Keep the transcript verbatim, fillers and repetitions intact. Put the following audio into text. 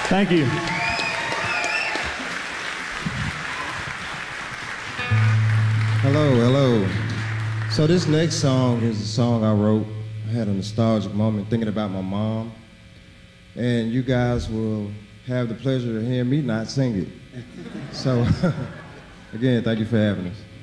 Thank you. Hello, hello. So this next song is a song I wrote. I had a nostalgic moment thinking about my mom. And you guys will have the pleasure of hearing me not sing it. So, again, thank you for having us.